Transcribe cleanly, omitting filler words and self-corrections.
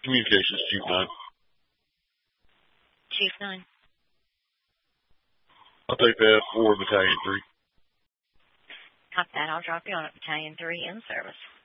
Communications, Chief 9. Chief 9. I'll take that for Battalion 3. Copy that. I'll drop you on at Battalion 3 in service.